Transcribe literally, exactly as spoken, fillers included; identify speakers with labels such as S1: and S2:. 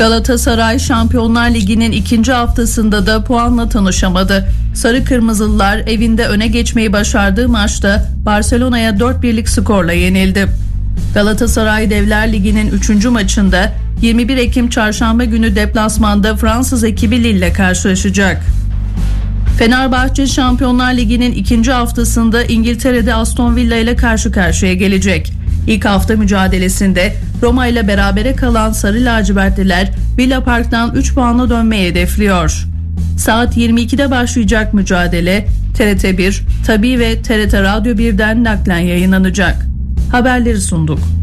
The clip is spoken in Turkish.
S1: Galatasaray Şampiyonlar Ligi'nin ikinci haftasında da puanla tanışamadı. Sarı Kırmızılılar evinde öne geçmeyi başardığı maçta Barcelona'ya dört birlik skorla yenildi. Galatasaray Devler Ligi'nin üçüncü maçında yirmi bir Ekim Çarşamba günü deplasmanda Fransız ekibi Lille ile karşılaşacak. Fenerbahçe Şampiyonlar Ligi'nin ikinci haftasında İngiltere'de Aston Villa ile karşı karşıya gelecek. İlk hafta mücadelesinde Roma ile berabere kalan Sarı Lacivertliler Villa Park'tan üç puanla dönmeyi hedefliyor. Saat yirmi ikide başlayacak mücadele T R T bir, Tabii ve T R T Radyo birden naklen yayınlanacak. Haberleri sunduk.